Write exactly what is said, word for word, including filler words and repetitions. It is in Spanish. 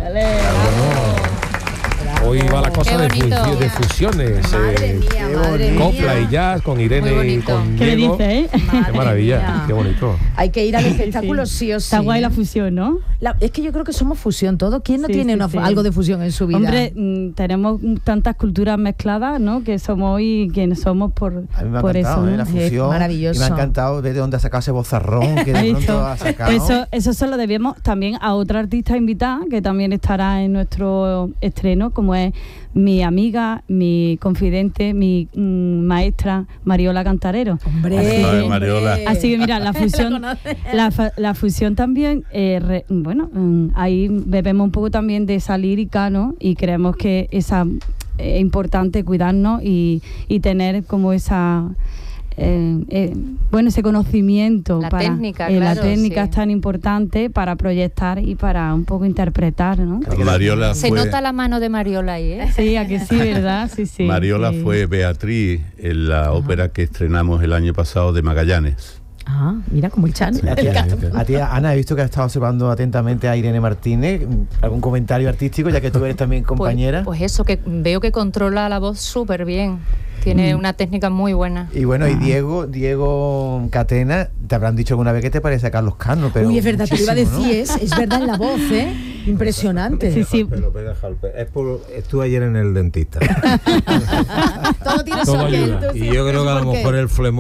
Hoy va la cosa de, fu- de fusiones. Madre eh, mía, madre copla mía. y jazz con Irene y con ¿Qué le Diego. dice, eh? Qué maravilla, mía. qué bonito. Hay que ir al espectáculo sí o sí. Está guay ¿eh? la fusión, ¿no? La- es que yo creo que somos fusión todo. ¿Quién no Sí, tiene sí, una- sí. algo de fusión en su vida? Hombre, mm, tenemos tantas culturas mezcladas, ¿no? Que somos hoy quienes somos por, A mí me ha por encantado, eso. ¿eh? ¿no? La fusión. maravilloso. Y me ha encantado ver de dónde ha sacado ese bozarrón que de pronto Eso, ha sacado. eso, eso se lo debemos también a otra artista invitada que también estará en nuestro estreno, como es mi amiga, mi confidente, mi mm, maestra Mariola Cantarero. Hombre, Así que- hombre. Mariola. Así que mira, la fusión, conoces. la, fa- la fusión también, eh, re- bueno, mm, ahí bebemos un poco también de esa lírica, ¿no? Y creemos que esa es importante cuidarnos y, y tener como esa eh, eh, bueno, ese conocimiento La para técnica, eh, la claro, técnica sí. es tan importante para proyectar y para un poco interpretar, ¿no? Mariola Se fue, nota la mano de Mariola ahí, ¿eh? Sí, a que sí, ¿verdad? Sí, sí. Mariola sí. fue Beatriz en la ópera que estrenamos el año pasado de Magallanes. Ah, mira, como el Chano. A ti, a ti, Ana, he visto que has estado observando atentamente a Irene Martínez. ¿Algún comentario artístico, ya que tú eres también compañera? Pues, pues eso, que veo que controla la voz súper bien. Tiene una técnica muy buena. Y bueno, y Diego, Diego Catena, te habrán dicho alguna vez que te parece a Carlos Cano, pero Uy, es verdad, te lo iba a muchísimo, decir, ¿no? es, es verdad en la voz, ¿eh? Impresionante. Sí, sí. Pero, pero, Jalpe, es por, estuve ayer en el dentista. Todo tiene Todo su aquel, ayuda. tú Y sí, yo creo que a lo ¿por qué? mejor el flemón